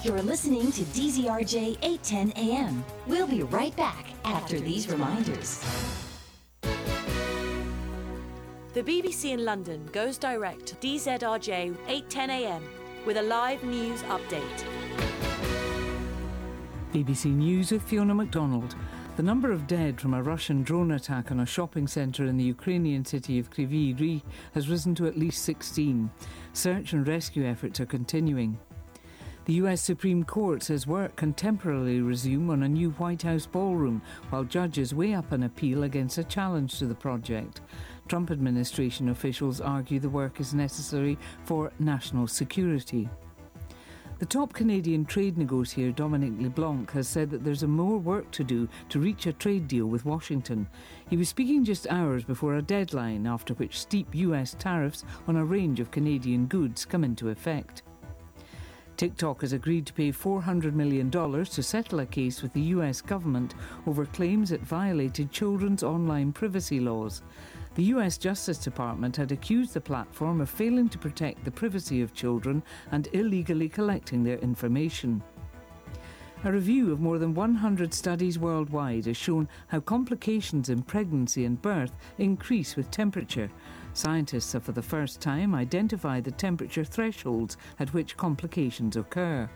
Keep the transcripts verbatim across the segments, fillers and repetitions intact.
You're listening to D Z R J eight ten A M. We'll be right back after these reminders. The B B C in London goes direct to D Z R J eight ten A M with a live news update. B B C News with Fiona MacDonald. The number of dead from a Russian drone attack on a shopping centre in the Ukrainian city of Kryvyi Rih has risen to at least sixteen. Search and rescue efforts are continuing. The U S Supreme Court says work can temporarily resume on a new White House ballroom while judges weigh up an appeal against a challenge to the project. Trump administration officials argue the work is necessary for national security. The top Canadian trade negotiator Dominic LeBlanc has said that there's a more work to do to reach a trade deal with Washington. He was speaking just hours before a deadline, after which steep U S tariffs on a range of Canadian goods come into effect. TikTok has agreed to pay four hundred million dollars to settle a case with the U S government over claims it violated children's online privacy laws. The U S Justice Department had accused the platform of failing to protect the privacy of children and illegally collecting their information. A review of more than one hundred studies worldwide has shown how complications in pregnancy and birth increase with temperature. Scientists have for the first time identified the temperature thresholds at which complications occur.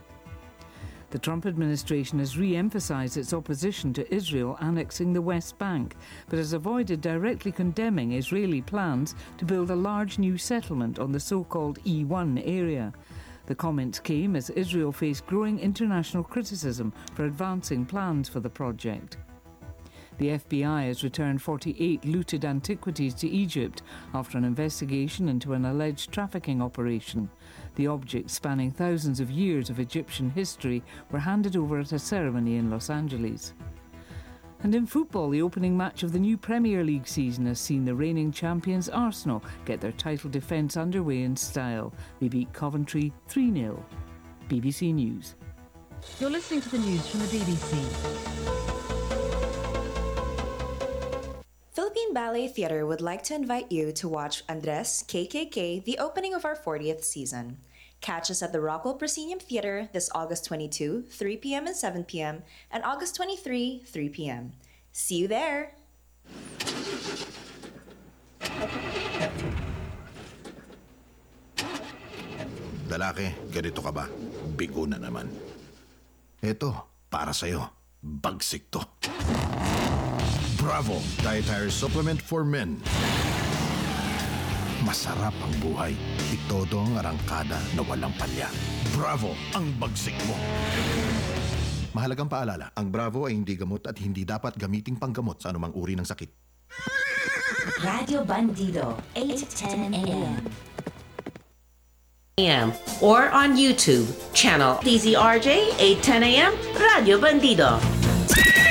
The Trump administration has re-emphasised its opposition to Israel annexing the West Bank, but has avoided directly condemning Israeli plans to build a large new settlement on the so-called E one area. The comments came as Israel faced growing international criticism for advancing plans for the project. The F B I has returned forty-eight looted antiquities to Egypt after an investigation into an alleged trafficking operation. The objects, spanning thousands of years of Egyptian history, were handed over at a ceremony in Los Angeles. And in football, the opening match of the new Premier League season has seen the reigning champions Arsenal get their title defence underway in style. They beat Coventry three nil. B B C News. You're listening to the news from the B B C. Philippine Ballet Theatre would like to invite you to watch Andres K K K, the opening of our fortieth season. Catch us at the Rockwell Proscenium Theatre this August twenty-second, three p.m. and seven p.m. and August twenty-third, three p.m. See you there! Lalaki, ganito ka ba? Bigo na naman. Eto, para sa'yo. Bagsik to. Bravo! Dietary Supplement for Men. Masarap ang buhay. Itodo ang arangkada na walang palya. Bravo! Ang bagsik mo. Mahalagang paalala, ang Bravo ay hindi gamot at hindi dapat gamiting panggamot sa anumang uri ng sakit. Radio Bandido, eight ten A M. A M or on YouTube, channel D Z R J eight ten A M Radio Bandido.